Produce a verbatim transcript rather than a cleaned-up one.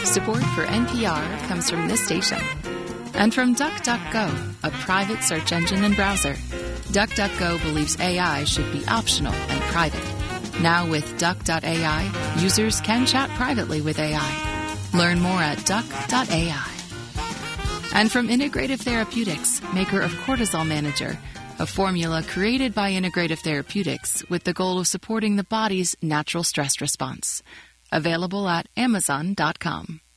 Support for N P R comes from this station. And from DuckDuckGo, a private search engine and browser. DuckDuckGo believes A I should be optional and private. Now with Duck dot A I, users can chat privately with A I. Learn more at Duck dot A I. And from Integrative Therapeutics, maker of Cortisol Manager, a formula created by Integrative Therapeutics with the goal of supporting the body's natural stress response. Available at Amazon dot com.